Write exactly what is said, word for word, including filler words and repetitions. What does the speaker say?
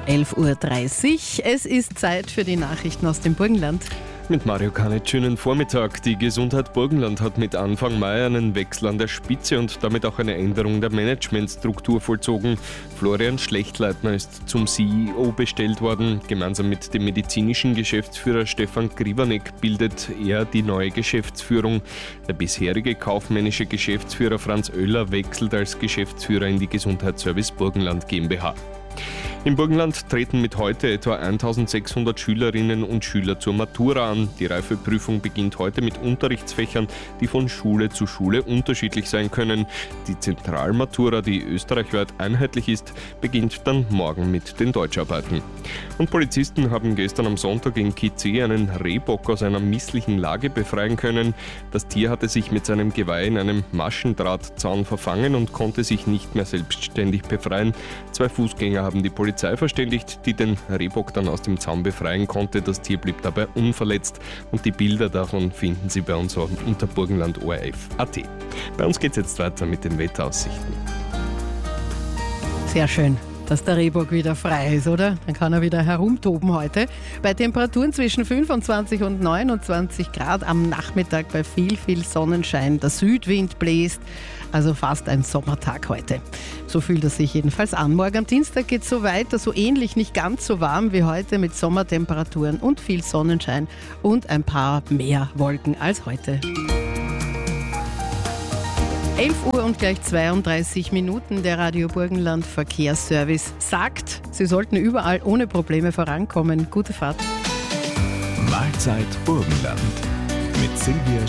elf Uhr dreißig. Es ist Zeit für die Nachrichten aus dem Burgenland. Mit Mario Kanitsch, schönen Vormittag. Die Gesundheit Burgenland hat mit Anfang Mai einen Wechsel an der Spitze und damit auch eine Änderung der Managementstruktur vollzogen. Florian Schlechtleitner ist zum C E O bestellt worden. Gemeinsam mit dem medizinischen Geschäftsführer Stefan Grivanek bildet er die neue Geschäftsführung. Der bisherige kaufmännische Geschäftsführer Franz Oeller wechselt als Geschäftsführer in die Gesundheitsservice Burgenland GmbH. Im Burgenland treten mit heute etwa eintausendsechshundert Schülerinnen und Schüler zur Matura an. Die Reifeprüfung beginnt heute mit Unterrichtsfächern, die von Schule zu Schule unterschiedlich sein können. Die Zentralmatura, die österreichweit einheitlich ist, beginnt dann morgen mit den Deutscharbeiten. Und Polizisten haben gestern am Sonntag in Kitzee einen Rehbock aus einer misslichen Lage befreien können. Das Tier hatte sich mit seinem Geweih in einem Maschendrahtzaun verfangen und konnte sich nicht mehr selbstständig befreien. Zwei Fußgänger haben die Polizei verständigt, die den Rehbock dann aus dem Zaun befreien konnte. Das Tier blieb dabei unverletzt und die Bilder davon finden Sie bei uns unter burgenland O R F Punkt A T. Bei uns geht es jetzt weiter mit den Wetteraussichten. Sehr schön, dass der Rehbock wieder frei ist, oder? Dann kann er wieder herumtoben heute. Bei Temperaturen zwischen fünfundzwanzig und neunundzwanzig Grad am Nachmittag bei viel, viel Sonnenschein. Der Südwind bläst, also fast ein Sommertag heute. So fühlt es sich jedenfalls an. Morgen am Dienstag geht es so weiter, so ähnlich, nicht ganz so warm wie heute mit Sommertemperaturen und viel Sonnenschein und ein paar mehr Wolken als heute. elf Uhr und gleich zweiunddreißig Minuten. Der Radio Burgenland Verkehrsservice sagt, Sie sollten überall ohne Probleme vorankommen. Gute Fahrt. Mahlzeit Burgenland mit Silvia